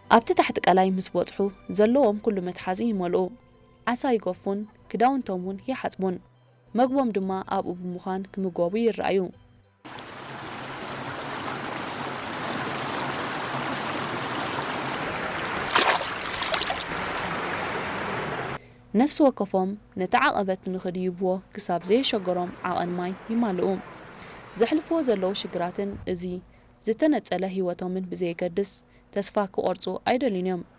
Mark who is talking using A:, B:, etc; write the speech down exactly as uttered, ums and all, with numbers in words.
A: ኣብቲ ታሕቲ ቀላይ ምስ በጽሑ ዘለዎም ኩሉ መትሓዚ ይመልኡ ዓሳ ይገፉን ክዳውንቶም እውን ይሓጽቡን መግቦም ድማ ኣብኡ ብምዃን ክምገቡ ይረኣዩ ነፍሲ ወከፎም ነቲ ዓቐበት ንኽድይብዎ ክሳብ ዘይሸገሮም ዓቐን ማይ ይማልኡ ዘሕልፍዎ ዘለዉ ሽግራትን እዚ ዝተነጸለ ህይወቶምን ብዘይገድስ ተስፋ ክቆርጹ አይደሉን እዮም